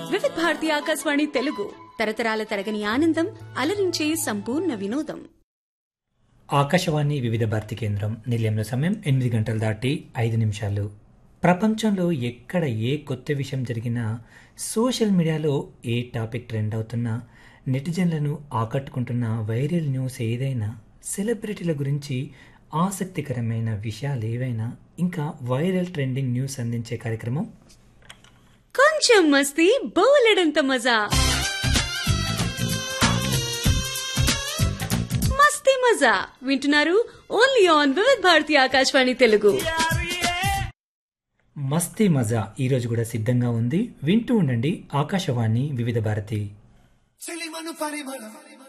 వివిధ భారతి ఆకాశవాణి తెలుగు తరతరాల తరగని ఆనందం అలరించే సంపూర్ణ వినోదం. ఆకాశవాణి వివిధ భారతి కేంద్రం నిలయంలో సమయం 8 గంటలు దాటి 5 నిమిషాలు. ప్రపంచంలో ఎక్కడ ఏ కొత్త విషయం జరిగినా, సోషల్ మీడియాలో ఏ టాపిక్ ట్రెండ్ అవుతున్నా, నెటిజన్లను ఆకట్టుకుంటున్న వైరల్ న్యూస్ ఏదైనా, సెలబ్రిటీల గురించి ఆసక్తికరమైన విషయాలు ఏవైనా, ఇంకా వైరల్ ట్రెండింగ్ న్యూస్ అందించే కార్యక్రమం కొంచెం మస్తీ బోలెడంత మజా. మస్తీ మజా వింటున్నారు ఓన్లీ ఆన్ వివిధ భారతి ఆకాశవాణి తెలుగు. మస్తీ మజా ఈరోజు కూడా సిద్ధంగా ఉంది. వింటూ ఉండండి ఆకాశవాణి వివిధ భారతి.